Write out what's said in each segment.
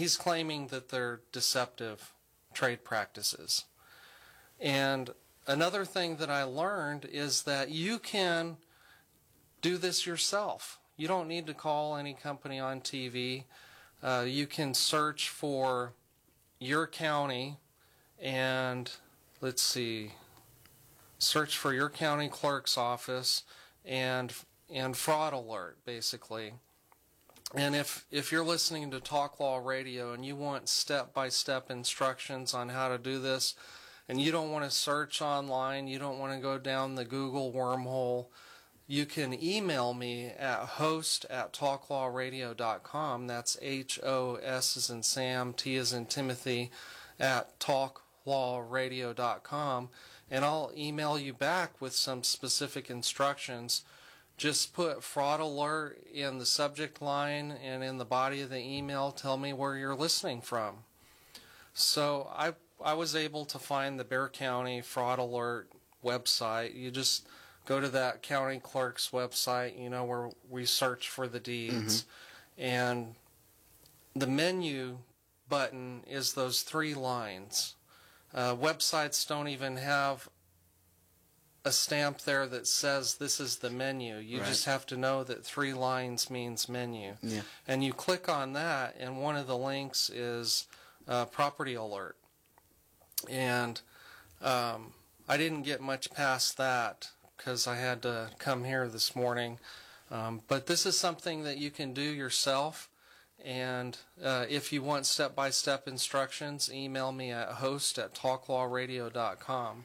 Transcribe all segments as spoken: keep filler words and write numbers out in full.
he's claiming that they're deceptive trade practices. And another thing that I learned is that you can do this yourself. You don't need to call any company on T V. Uh, you can search for your county and, let's see, search for your county clerk's office and and fraud alert, basically. And if if you're listening to Talk Law Radio and you want step-by-step instructions on how to do this, and you don't want to search online, you don't want to go down the Google wormhole, you can email me at host at talklawradio dot com. That's H O S as in Sam, T as in Timothy, at talklawradio dot com. And I'll email you back with some specific instructions. Just put fraud alert in the subject line, and in the body of the email tell me where you're listening from. So I I was able to find the Bexar County fraud alert website. You just go to that county clerk's website, you know, where we search for the deeds. Mm-hmm. And the menu button is those three lines. Uh, websites don't even have a stamp there that says this is the menu. You right. just have to know that three lines means menu. Yeah. And you click on that, and one of the links is uh, property alert. And um, I didn't get much past that because I had to come here this morning. Um, but this is something that you can do yourself. And uh, if you want step-by-step instructions, email me at host at talklawradio dot com.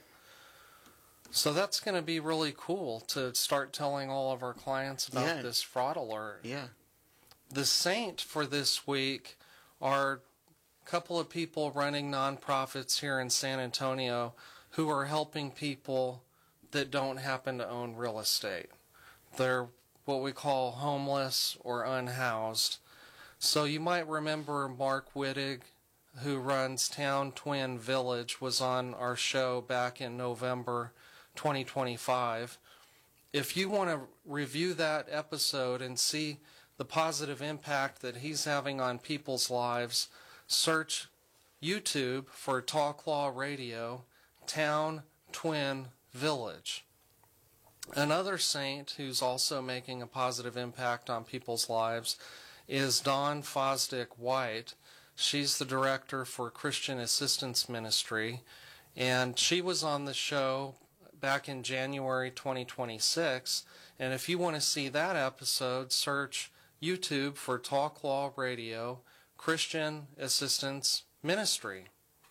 So that's going to be really cool to start telling all of our clients about yeah. this fraud alert. Yeah. The saint for this week are a couple of people running nonprofits here in San Antonio who are helping people that don't happen to own real estate. They're what we call homeless or unhoused. So you might remember Mark Wittig, who runs Town Twin Village, was on our show back in November twenty twenty-five. If you want to review that episode and see the positive impact that he's having on people's lives, search YouTube for Talk Law Radio, Town Twin Village. Another saint who's also making a positive impact on people's lives is Dawn Fosdick White. She's the director for Christian Assistance Ministry, and she was on the show back in January twenty twenty-six. And if you want to see that episode, search YouTube for Talk Law Radio, Christian Assistance Ministry.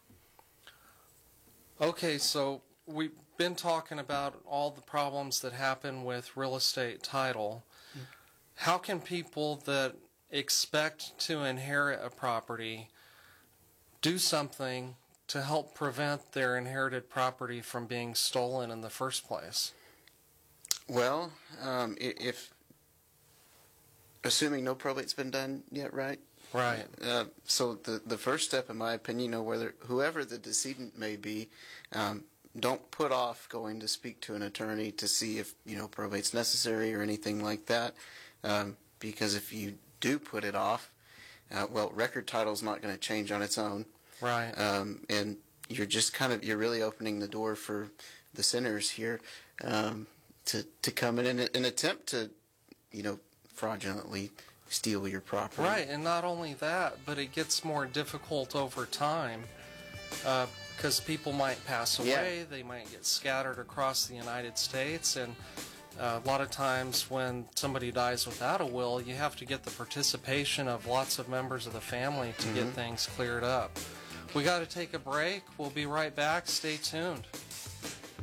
Okay, so we've been talking about all the problems that happen with real estate title. How can people that expect to inherit a property do something to help prevent their inherited property from being stolen in the first place? Well, um, if assuming no probate's been done yet, right? Right. Uh, so the the first step, in my opinion, you know, whether whoever the decedent may be, um, don't put off going to speak to an attorney to see if you know probate's necessary or anything like that, um, because if you do put it off, uh, well, record title's not going to change on its own. Right. Um, and you're just kind of, you're really opening the door for the sinners here um, to, to come in and, and attempt to, you know, fraudulently steal your property. Right, and not only that, but it gets more difficult over time because uh, people might pass away, yeah. they might get scattered across the United States, and Uh, a lot of times when somebody dies without a will, you have to get the participation of lots of members of the family to mm-hmm. get things cleared up. We got to take a break. We'll be right back. Stay tuned.